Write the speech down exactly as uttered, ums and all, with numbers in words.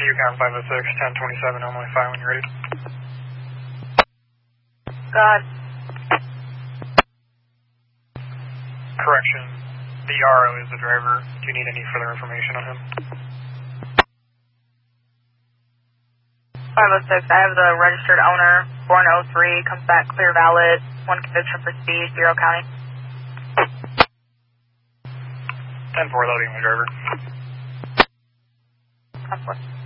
Yukon five oh six, ten twenty-seven, Illinois five when you're ready. God. Correction, the R O is the driver. Do you need any further information on him? five oh six, I have the registered owner, born oh three, comes back clear valid, one conviction for speed, Bureau County. ten four, loading my driver. ten four.